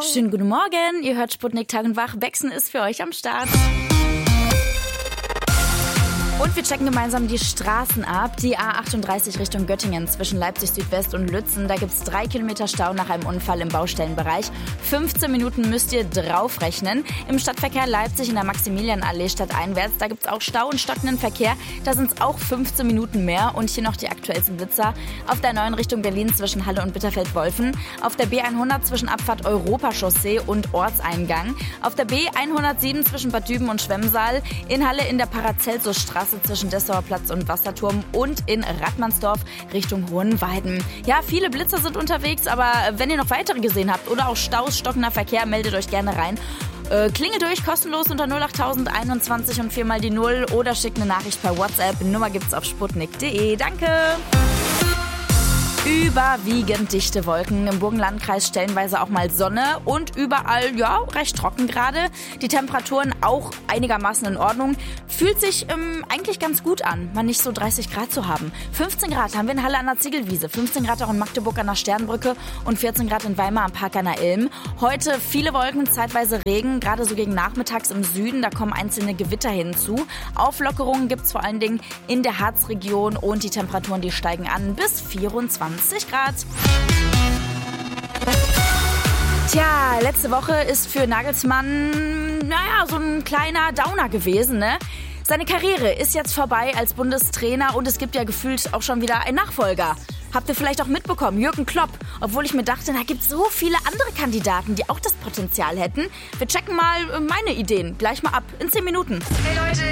Schönen guten Morgen, ihr hört Sputnik Tag und Wach. Bexen ist für euch am Start. Und wir checken gemeinsam die Straßen ab. Die A38 Richtung Göttingen zwischen Leipzig Südwest und Lützen. Da gibt's 3 Kilometer Stau nach einem Unfall im Baustellenbereich. 15 Minuten müsst ihr draufrechnen. Im Stadtverkehr Leipzig in der Maximilianallee stadteinwärts. Da gibt's auch Stau und stockenden Verkehr. Da sind's auch 15 Minuten mehr. Und hier noch die aktuellsten Blitzer. Auf der 9 Richtung Berlin zwischen Halle und Bitterfeld-Wolfen. Auf der B100 zwischen Abfahrt Europachaussee und Ortseingang. Auf der B107 zwischen Bad Düben und Schwemmsaal. In Halle in der Paracelsusstraße zwischen Dessauer Platz und Wasserturm und in Rattmannsdorf Richtung Hohenweiden. Ja, viele Blitzer sind unterwegs, aber wenn ihr noch weitere gesehen habt oder auch Staus, stockender Verkehr, meldet euch gerne rein. Klingelt durch, kostenlos unter 08021 und 4 mal die 0 oder schickt eine Nachricht per WhatsApp. Nummer gibt's auf sputnik.de. Danke! Überwiegend dichte Wolken, im Burgenlandkreis stellenweise auch mal Sonne und überall, ja, recht trocken gerade. Die Temperaturen auch einigermaßen in Ordnung. Fühlt sich eigentlich ganz gut an, mal nicht so 30 Grad zu haben. 15 Grad haben wir in Halle an der Ziegelwiese, 15 Grad auch in Magdeburg an der Sternbrücke und 14 Grad in Weimar am Park an der Ilm. Heute viele Wolken, zeitweise Regen, gerade so gegen nachmittags im Süden, da kommen einzelne Gewitter hinzu. Auflockerungen gibt's vor allen Dingen in der Harzregion und die Temperaturen, die steigen an bis 24 Grad. Tja, letzte Woche ist für Nagelsmann, so ein kleiner Downer gewesen, ne? Seine Karriere ist jetzt vorbei als Bundestrainer und es gibt ja gefühlt auch schon wieder einen Nachfolger. Habt ihr vielleicht auch mitbekommen, Jürgen Klopp. Obwohl ich mir dachte, da gibt es so viele andere Kandidaten, die auch das Potenzial hätten. Wir checken mal meine Ideen gleich mal ab in 10 Minuten. Hey Leute,